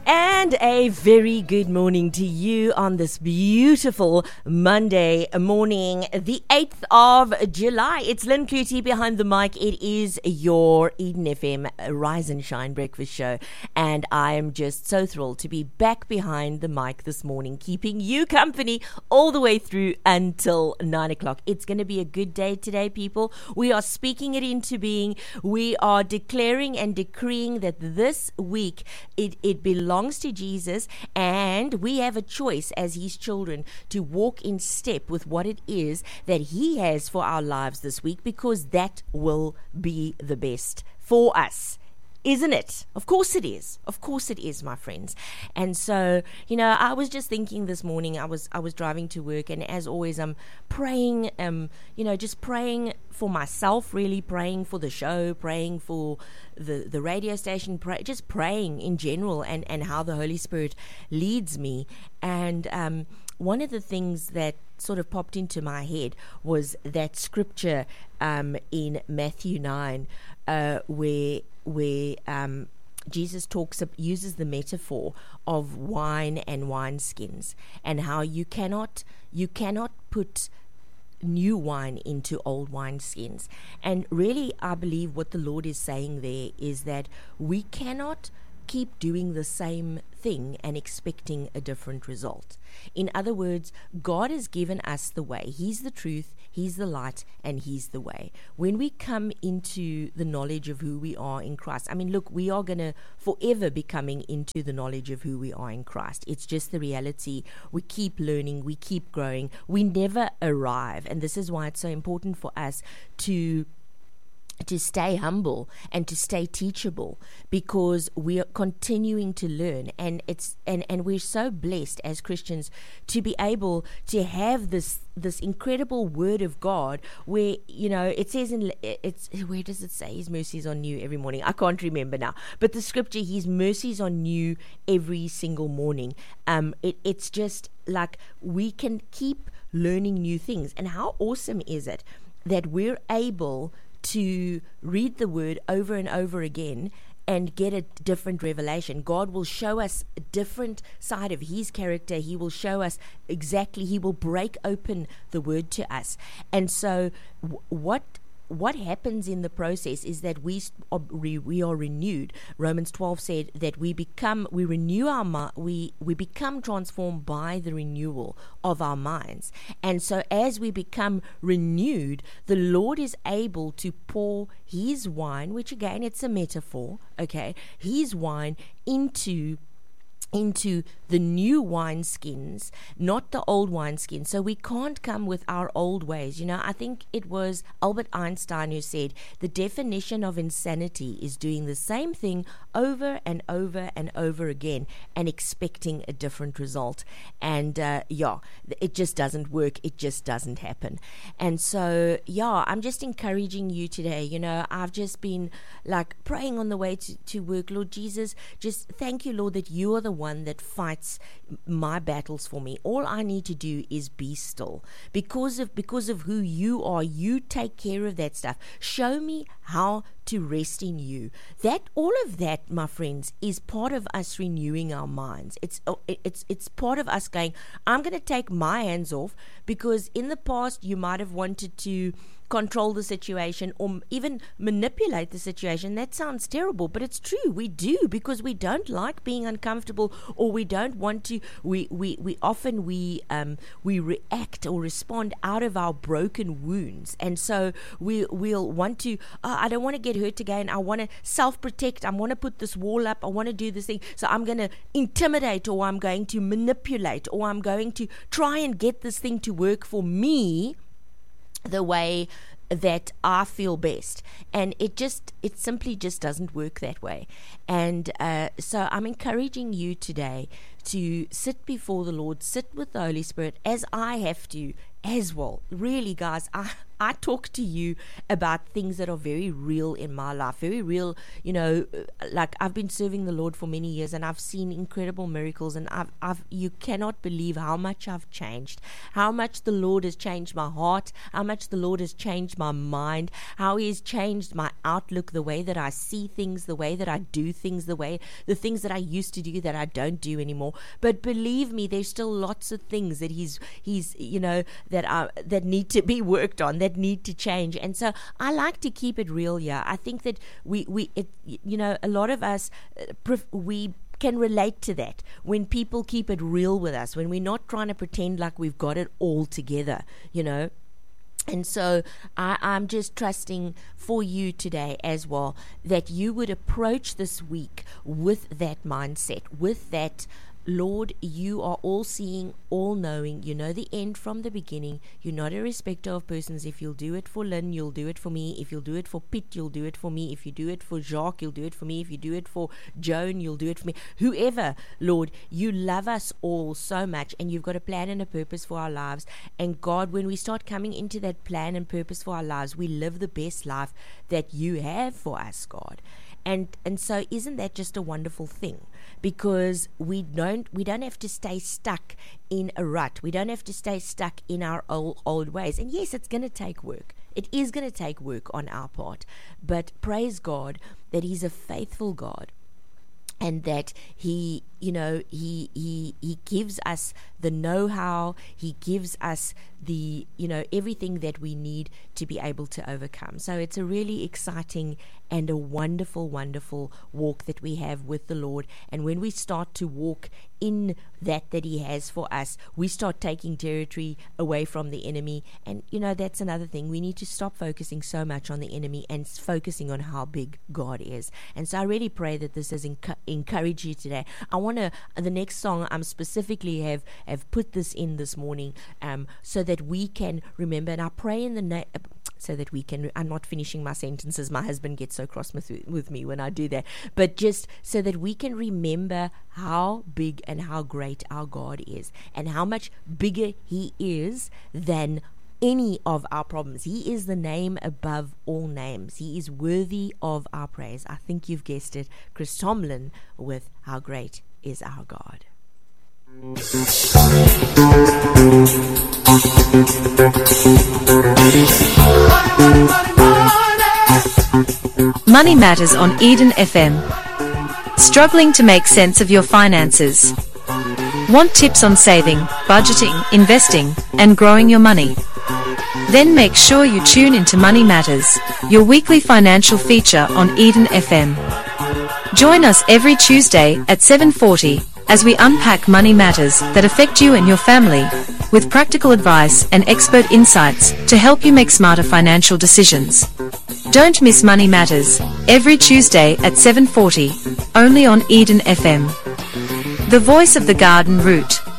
And a very good morning to you on this beautiful Monday morning, the 8th of July. It's Lynn Clutie behind the mic. It is your Eden FM Rise and Shine Breakfast Show. And I am just so thrilled to be back behind the mic this morning, keeping you company all the way through until 9 o'clock. It's going to be a good day today, people. We are speaking it into being. We are declaring and decreeing that this week it belongs to Jesus, and we have a choice as his children to walk in step with what it is that he has for our lives this week, because that will be the best for us. Isn't it? Of course it is. Of course it is, my friends. And so, I was just thinking this morning, I was driving to work, and as always, I'm praying, just praying for myself, really praying for the show, praying for the radio station, just praying in general, and how the Holy Spirit leads me. And one of the things that sort of popped into my head was that scripture in Matthew 9, where Jesus uses the metaphor of wine and wineskins, and how you cannot put new wine into old wineskins. And really, I believe what the Lord is saying there is that we cannot keep doing the same thing and expecting a different result. In other words, God has given us the way. He's the truth, he's the light, and he's the way. When we come into the knowledge of who we are in Christ, we are going to forever be coming into the knowledge of who we are in Christ. It's just the reality. We keep learning, we keep growing, we never arrive. And this is why it's so important for us to stay humble and to stay teachable, because we are continuing to learn, and we're so blessed as Christians to be able to have this incredible word of God, where it says where does it say his mercies are new every morning? I can't remember now, but the scripture, his mercies are new every single morning. It's just like we can keep learning new things. And how awesome is it that we're able to read the word over and over again and get a different revelation. God will show us a different side of his character. He will show us he will break open the word to us. And so what happens in the process is that we are renewed. Romans 12 said that we become transformed by the renewal of our minds. And so as we become renewed, the Lord is able to pour his wine, which again, it's a metaphor, okay, his wine into the new wineskins, not the old wineskins. So we can't come with our old ways. I think it was Albert Einstein who said the definition of insanity is doing the same thing over and over and over again and expecting a different result. And it just doesn't work. It just doesn't happen. And so, I'm just encouraging you today. I've just been praying on the way to work. Lord Jesus, just thank you, Lord, that you are the one that fights my battles for me. All I need to do is be still. Because of who you are, you take care of that stuff. Show me how to rest in you. That, all of that, my friends, is part of us renewing our minds. It's part of us going, I'm going to take my hands off, because in the past you might have wanted to control the situation or even manipulate the situation. That sounds terrible, but it's true. We do, because we don't like being uncomfortable, or we don't want to. We often react or respond out of our broken wounds, and so we'll want to. I don't want to get hurt again. I want to self-protect. I want to put this wall up. I want to do this thing. So I'm going to intimidate, or I'm going to manipulate, or I'm going to try and get this thing to work for me the way that I feel best. And it simply just doesn't work that way. And so I'm encouraging you today to sit before the Lord, sit with the Holy Spirit, as I have to as well. Really, guys, I talk to you about things that are very real in my life, very real, like I've been serving the Lord for many years, and I've seen incredible miracles, and you cannot believe how much I've changed, how much the Lord has changed my heart, how much the Lord has changed my mind, how He has changed my outlook, the way that I see things, the way that I do things, the things that I used to do that I don't do anymore. But believe me, there's still lots of things that he's that need to be worked on, that need to change. And so I like to keep it real here. I think that a lot of us we can relate to that when people keep it real with us, when we're not trying to pretend like we've got it all together, And so I'm just trusting for you today as well, that you would approach this week with that mindset, with that, Lord, you are all-seeing, all-knowing. You know the end from the beginning. You're not a respecter of persons. If you'll do it for Lynn, you'll do it for me. If you'll do it for Pitt, you'll do it for me. If you do it for Jacques, you'll do it for me. If you do it for Joan, you'll do it for me. Whoever, Lord, you love us all so much, and you've got a plan and a purpose for our lives. And God, when we start coming into that plan and purpose for our lives, we live the best life that you have for us, God. And so isn't that just a wonderful thing? Because we don't have to stay stuck in a rut. We don't have to stay stuck in our old ways. And yes, it's going to take work. It is going to take work on our part. But praise God that He's a faithful God, and that He gives us the know-how. He gives us the, everything that we need to be able to overcome. So it's a really exciting and a wonderful, wonderful walk that we have with the Lord. And when we start to walk in that He has for us, we start taking territory away from the enemy. And, that's another thing. We need to stop focusing so much on the enemy and focusing on how big God is. And so I really pray that this has encouraged you today. I want to, the next song I'm specifically have put this in this morning, so that we can remember. And I pray in the name, so that we can, I'm not finishing my sentences. My husband gets so cross with me when I do that. But just so that we can remember how big and how great our God is, and how much bigger He is than any of our problems. He is the name above all names. He is worthy of our praise. I think you've guessed it. Chris Tomlin with How Great Is Our God. Money Matters on Eden FM. Struggling to make sense of your finances? Want tips on saving, budgeting, investing, and growing your money? Then make sure you tune into Money Matters, your weekly financial feature on Eden FM. Join us every Tuesday at 7:40 as we unpack money matters that affect you and your family, with practical advice and expert insights to help you make smarter financial decisions. Don't miss Money Matters, every Tuesday at 7:40, only on Eden FM. The voice of the garden route.